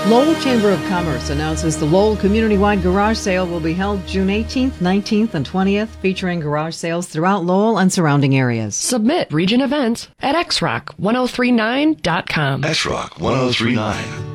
Lowell Chamber of Commerce announces the Lowell Community-Wide Garage Sale will be held June 18th, 19th, and 20th, featuring garage sales throughout Lowell and surrounding areas. Submit Region Events at xrock1039.com. xrock1039.